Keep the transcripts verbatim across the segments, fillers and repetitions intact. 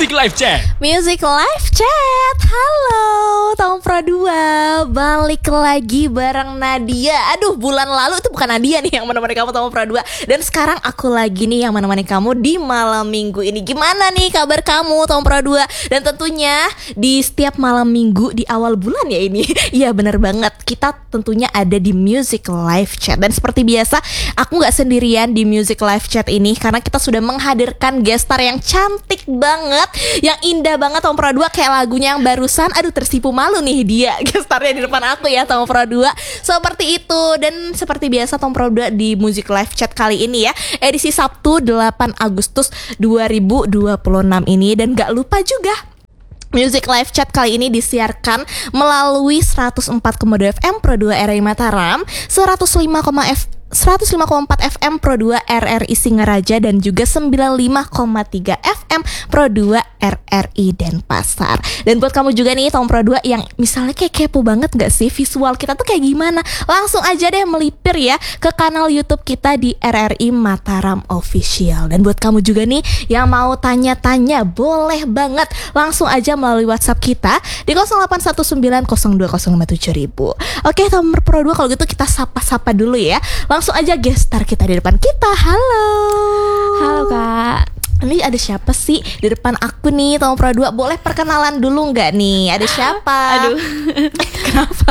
Music Live Chat. Music Live Chat. Halo, tahun Pro dua balik lagi bareng Nadia. Aduh, bulan lalu itu bukan Nadia nih yang menemani kamu tahun Pro dua. Dan sekarang aku lagi nih yang menemani kamu di malam minggu ini. Gimana nih kabar kamu tahun Pro dua? Dan tentunya di setiap malam minggu di awal bulan ya ini. Iya bener banget, kita tentunya ada di Music Live Chat. Dan seperti biasa, aku gak sendirian di Music Live Chat ini, karena kita sudah menghadirkan guest star yang cantik banget, yang indah banget tahun Pro dua, kayak lagunya yang barusan. Aduh, tersipu malu nih dia guest starnya di depan aku ya tahun Pro dua. Seperti itu. Dan seperti biasa tahun Pro dua di Music Live Chat kali ini ya, edisi Sabtu delapan Agustus dua ribu dua puluh enam ini. Dan gak lupa juga, Music Live Chat kali ini disiarkan melalui seratus empat koma dua F M Pro dua R R I Mataram, seratus lima koma empat F M Pro dua R R I Singaraja, dan juga sembilan puluh lima koma tiga F M Pro dua R R I Denpasar. Dan buat kamu juga nih tahun Pro dua yang misalnya kayak kepo banget gak sih visual kita tuh kayak gimana, langsung aja deh melipir ya ke kanal YouTube kita di R R I Mataram Official. Dan buat kamu juga nih yang mau tanya-tanya, boleh banget langsung aja melalui WhatsApp kita di nol delapan satu sembilan nol dua nol lima tujuh ribu. Oke, tahun Pro dua kalau gitu kita sapa-sapa dulu ya. Langsung aja guest star kita di depan kita. Halo. Halo Kak. Ini ada siapa sih di depan aku nih tahun Pro dua? Boleh perkenalan dulu nggak nih? Ada siapa? Aduh. Kenapa?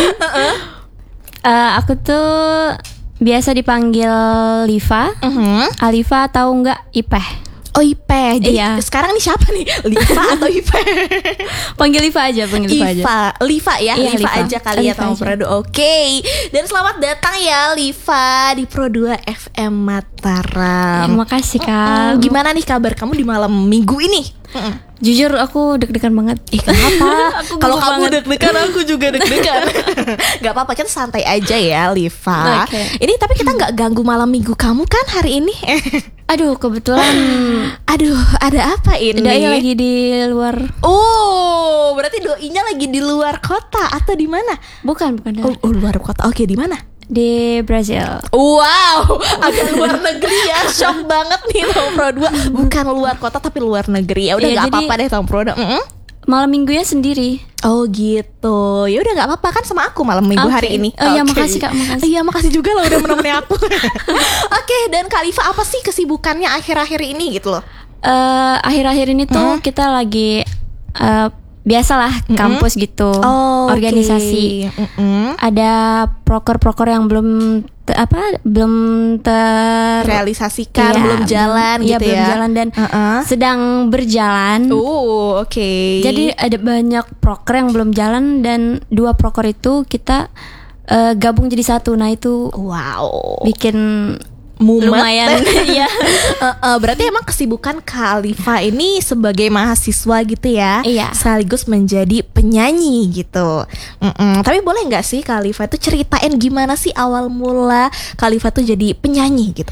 uh, Aku tuh biasa dipanggil Liva. uh-huh. Alifa tahu nggak? Ipeh. Oh, Ipeh. Jadi iya. sekarang nih siapa nih? Liva atau Ipeh? Panggil Liva aja, panggil Liva aja. Liva, Liva ya, Iya, Liva, Liva aja kali ya Liva tahun aja. Pro dua. Oke. Dan selamat datang ya Liva di Pro dua F M Mataram. Terima kasih Kak. Mm, Gimana nih kabar kamu di malam minggu ini? Mm-mm. Jujur aku deg-degan banget. Ih, kenapa? Aku Kalau gugup kamu banget. deg-degan, aku juga deg-degan. Gak apa-apa, kita santai aja ya Liva. Oke. Ini tapi kita gak ganggu malam minggu kamu kan hari ini? Aduh, kebetulan Aduh, ada apa ini? Dai lagi di luar. Oh, berarti doinya lagi di luar kota atau di mana? Bukan, bukan Oh, oh, luar kota. Oke, di mana? di Brazil. Wow, agak luar negeri ya. Shock banget nih tahun Pro dua. Bukan luar kota tapi luar negeri. Ya udah, Iya, gak jadi- apa-apa deh tahun Pro dua. Mm-mm. Malam minggunya sendiri. Oh gitu. Ya udah, nggak apa-apa kan sama aku malam minggu Oke. hari ini. Oh iya, Oke. makasih, Kak, makasih. Iya, makasih juga loh udah menemani aku. Oke, dan Kak Liva, apa sih kesibukannya akhir-akhir ini gitu loh? Eh, akhir-akhir ini tuh Hmm. kita lagi eh, biasalah kampus gitu, Oh, organisasi. oke. Mm-mm. Ada proker-proker yang belum te- apa belum ter Realisasikan, Iya, belum jalan iya, gitu belum ya. jalan dan Uh-uh. sedang berjalan. Oh, oke. Jadi ada banyak proker yang belum jalan dan dua proker itu kita eh, gabung jadi satu. Nah itu wow. bikin Mumet. lumayan. Iya. Uh, uh, berarti emang kesibukan Kak Liva ini sebagai mahasiswa gitu ya, Iya. sekaligus menjadi penyanyi gitu. Mm-mm. Tapi boleh nggak sih Kak Liva itu ceritain gimana sih awal mula Kak Liva tuh jadi penyanyi gitu?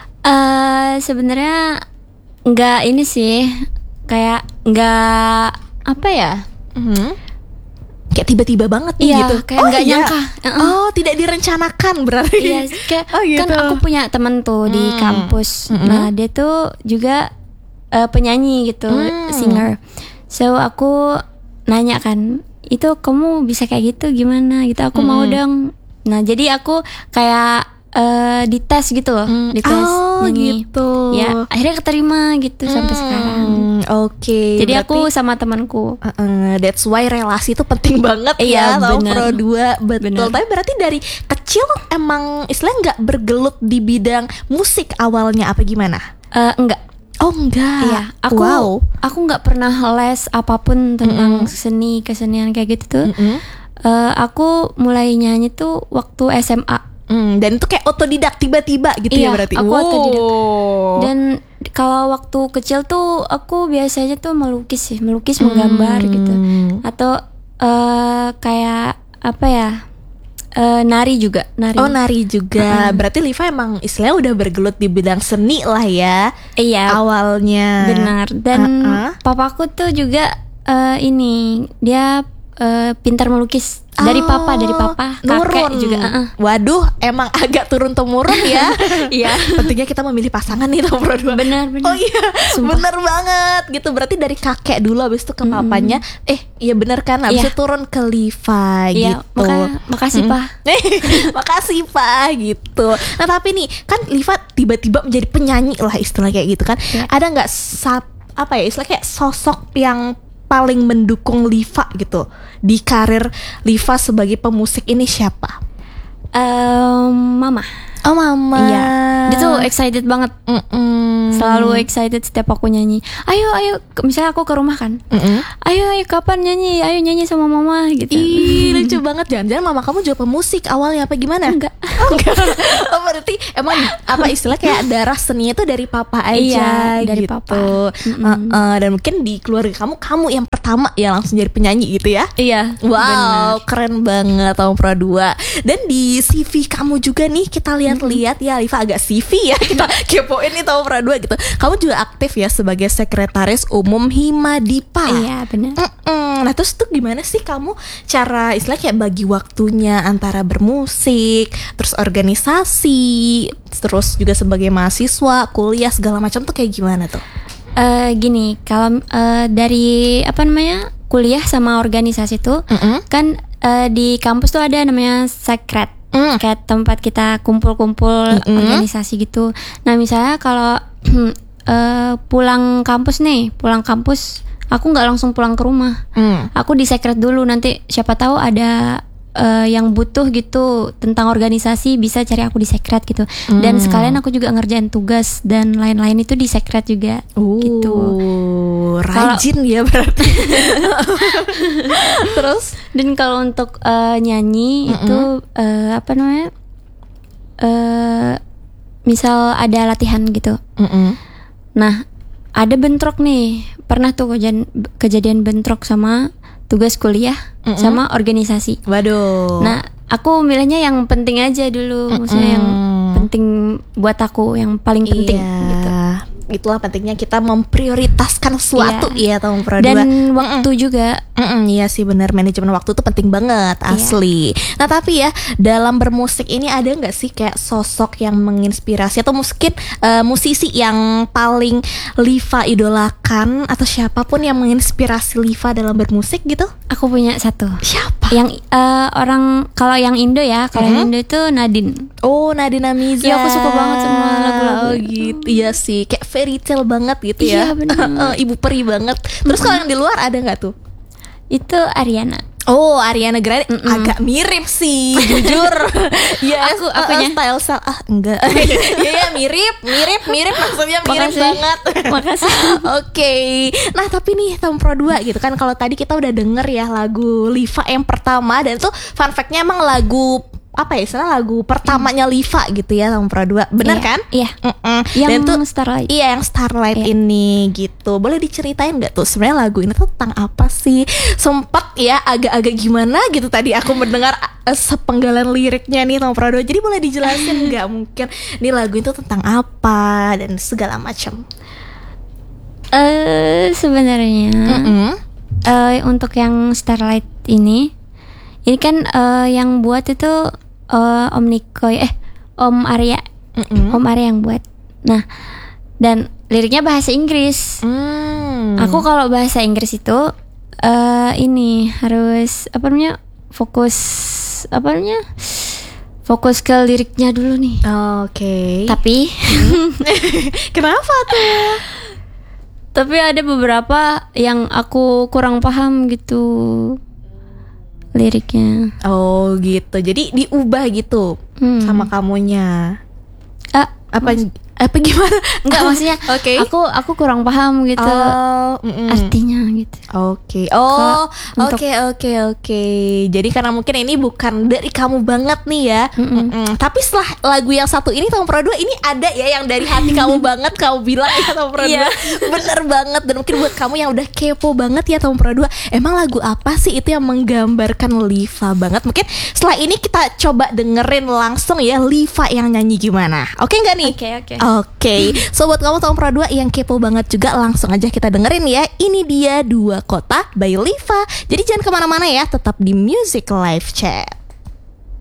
Eh sebenarnya nggak ini sih, kayak nggak apa ya? Mhm. Kayak tiba-tiba banget nih Iya, gitu. kayak nggak iya. nyangka. Uh-uh. Oh, tidak direncanakan berarti. Iya, kayak Oh, gitu. kan aku punya teman tuh di Hmm. kampus. Mm-mm. Nah dia tuh juga eh, penyanyi gitu, Hmm. singer. So aku nanya kan, itu kamu bisa kayak gitu gimana? Gitu aku mau Mm-mm. dong. Nah jadi aku kayak eh, dites gitu loh, Hmm. dites Oh, nyanyi. gitu. Ya akhirnya keterima gitu sampai Hmm, sekarang. Oke. Jadi berarti- aku sama temanku. Uh-uh, that's why relasi itu penting banget Iya, ya tahun bener. Pro dua. Betul. Bener. Tapi berarti dari kecil emang istilahnya nggak bergelut di bidang musik awalnya apa gimana? Eh, enggak. Oh enggak. Iya, aku Wow. aku nggak pernah les apapun tentang Mm-mm. seni kesenian kayak gitu tuh. Mm-mm. Eh, aku mulai nyanyi tuh waktu S M A. Hmm, dan itu kayak otodidak tiba-tiba gitu ya Iya, berarti. aku otodidak. Oh. Dan kalau waktu kecil tuh aku biasanya tuh melukis sih, melukis menggambar Hmm. gitu. Atau eh, kayak apa ya? Eh, nari juga, nari. Oh, nari juga. Berarti Liva emang istilahnya udah bergelut di bidang seni lah ya Iya, awalnya. benar. Dan Uh-uh. papaku tuh juga eh, ini dia eh, pintar melukis. Dari Oh, papa, dari papa, kakek nurun juga. uh-uh. Waduh, emang agak turun temurun ya. Iya. Pentingnya kita memilih pasangan nih Tom Pro dua. Benar, benar. Oh iya, Sumpah. bener banget gitu. Berarti dari kakek dulu, habis itu ke papanya. Eh, iya bener kan? Habis Iya. itu turun ke Liva Iya, gitu. maka- makasih, Mm. Pak. Makasih Pak gitu. Nah tapi nih kan Liva tiba-tiba menjadi penyanyi lah istilah kayak gitu kan. Iya. Ada nggak sap- apa ya istilah kayak sosok yang paling mendukung Liva gitu di karir Liva sebagai pemusik ini siapa? Em, mama. Oh mama. Iya. Dia tuh excited banget. Mm-mm. Selalu excited setiap aku nyanyi. Ayo, ayo. Ke- Misalnya aku ke rumah kan. Mm-mm. Ayo, ayo kapan nyanyi? Ayo nyanyi sama mama gitu. Ih, lucu banget. Jangan-jangan mama kamu juga pemusik awalnya apa gimana? Enggak. Oh, enggak. Oh, berarti emang apa istilah kayak darah seni itu dari papa aja Iya, dari gitu. papa. Mm-mm. Uh-uh, dan mungkin di keluarga kamu kamu yang pertama ya langsung jadi penyanyi gitu ya. Iya. Wow, keren banget Tom Pro dua. Dan di C V kamu juga nih kita lihat-lihat ya, Liva agak C V ya kita kepoin nih Tom Pro dua gitu. Kamu juga aktif ya sebagai sekretaris umum Himadipa. Iya, benar. Mm-mm. Nah terus tuh gimana sih kamu cara istilah kayak bagi waktunya antara bermusik, terus organisasi, terus juga sebagai mahasiswa, kuliah segala macam tuh kayak gimana tuh? Eh, gini, kalau eh, dari apa namanya kuliah sama organisasi tuh Mm-mm. kan eh, di kampus tuh ada namanya sekret, Mm. kayak tempat kita kumpul-kumpul Mm-mm. organisasi gitu. Nah misalnya kalau eh, pulang kampus nih, pulang kampus aku nggak langsung pulang ke rumah, Mm. aku di sekret dulu, nanti siapa tahu ada eh, yang butuh gitu tentang organisasi bisa cari aku di sekret gitu. Dan Mm. sekalian aku juga ngerjain tugas dan lain-lain itu di sekret juga gitu. Uh, rajin ya berarti. Terus? Dan kalau untuk eh, nyanyi Mm-mm. itu eh, apa namanya? eh misal ada latihan gitu. Mm-mm. Nah, ada bentrok nih. Pernah tuh kejadian, kejadian bentrok sama tugas kuliah Mm-mm. sama organisasi. Waduh. Nah, aku milihnya yang penting aja dulu, maksudnya yang Mm-mm. penting buat aku, yang paling penting iya. gitu. Itulah pentingnya kita memprioritaskan sesuatu Iya. ya Tom Pro Dan dua. waktu juga. Mm-mm, iya sih benar, manajemen waktu itu penting banget asli. Nah tapi ya dalam bermusik ini ada nggak sih kayak sosok yang menginspirasi atau mungkin eh, musisi yang paling Liva idolakan atau siapapun yang menginspirasi Liva dalam bermusik gitu? Aku punya satu. Siapa? Yang eh, orang kalau yang Indo ya, kalau yang Indo itu Nadine. Oh Nadina Miza. Iya, aku suka banget sama lagu-lagu Oh itu. gitu. Iya sih, kayak fairy tale banget gitu ya. Iya, bener. Ibu peri banget. Terus kalau yang di luar ada nggak tuh? Itu Ariana. Oh, Ariana Grande agak mirip sih, jujur. Ya, Aku- uh, uh, akunya. style style ah enggak. Iya ya mirip, mirip, mirip maksudnya mirip Makasih. banget. Makasih. Oke. Nah, tapi nih Tom Pro dua gitu kan kalau tadi kita udah denger ya lagu Liva yang pertama dan tuh fun fact-nya emang lagu apa ya istilah lagu pertamanya Liva gitu ya Tom Pro dua. Bener Iya, kan? iya. Mm-mm. Yang Dan tuh Starlight. iya yang Starlight Iya. ini gitu. Boleh diceritain nggak tuh sebenarnya lagu ini tuh tentang apa sih? Sempet ya agak-agak gimana gitu tadi aku mendengar uh, sepenggalan liriknya nih Tom Pro dua. Jadi boleh dijelasin nggak mungkin nih lagu itu tentang apa dan segala macam. Eh sebenarnya Mm-mm. eh, untuk yang Starlight ini, ini kan eh, yang buat itu eh, Om Nikoy, eh Om Arya, Mm-mm. Om Arya yang buat. Nah, dan liriknya bahasa Inggris. Hmm. Aku kalau bahasa Inggris itu eh ini harus apa namanya fokus apa namanya fokus ke liriknya dulu nih. Oke. Tapi Kenapa tuh? tapi ada beberapa yang aku kurang paham gitu liriknya. Oh gitu. Jadi diubah gitu Hmm. sama kamunya. Ah, Apa apa gimana? enggak maksudnya. Oke. Aku aku kurang paham gitu Oh, mm-mm. artinya gitu. Oke. Oh, Kalau untuk- oke oke oke. Jadi karena mungkin ini bukan dari kamu banget nih ya. Mm-mm. Tapi setelah lagu yang satu ini Tom Pro dua ini ada ya yang dari hati kamu banget kamu bilang ya Tom Pro dua. Iya. Bener banget dan mungkin buat kamu yang udah kepo banget ya Tom Pro dua. Emang lagu apa sih itu yang menggambarkan Liva banget? Mungkin setelah ini kita coba dengerin langsung ya Liva yang nyanyi gimana. Oke nggak nih? Oke, oke. Oke, so buat kamu tahun Pro dua yang kepo banget juga, langsung aja kita dengerin ya. Ini dia Dua Kota by Liva. Jadi jangan kemana-mana ya, tetap di Music Live Chat.